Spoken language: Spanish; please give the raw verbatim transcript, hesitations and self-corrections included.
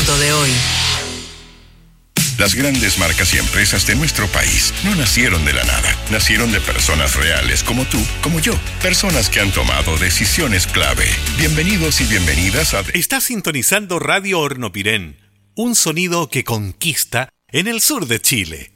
mundo de hoy. Las grandes marcas y empresas de nuestro país no nacieron de la nada. Nacieron de personas reales como tú, como yo. Personas que han tomado decisiones clave. Bienvenidos y bienvenidas a... Estás sintonizando Radio Hornopirén, un sonido que conquista en el sur de Chile.